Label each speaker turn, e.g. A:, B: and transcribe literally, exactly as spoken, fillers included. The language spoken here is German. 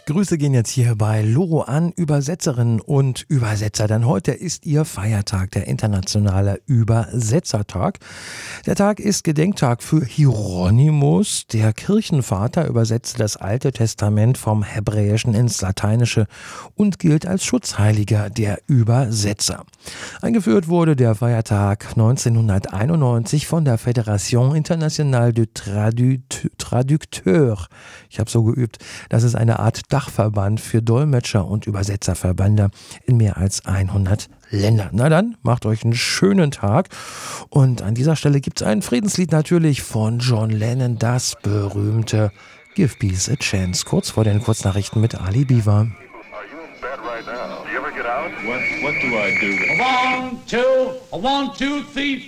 A: Grüße gehen jetzt hier bei Loro an Übersetzerinnen und Übersetzer, denn heute ist ihr Feiertag, der internationale Übersetzertag. Der Tag ist Gedenktag für Hieronymus. Der Kirchenvater übersetzte das Alte Testament vom Hebräischen ins Lateinische und gilt als Schutzheiliger der Übersetzer. Eingeführt wurde der Feiertag neunzehnhunderteinundneunzig von der Fédération Internationale de Tradu- Traducteurs. Ich habe so geübt. Das ist eine Art Dachverband für Dolmetscher und Übersetzerverbände in mehr als hundert Ländern. Na dann, macht euch einen schönen Tag. Und an dieser Stelle gibt es ein Friedenslied natürlich von John Lennon, das berühmte Give Peace a Chance. Kurz vor den Kurznachrichten mit Ali Biwa.
B: What, what do I do? A one, two, a one, two, three,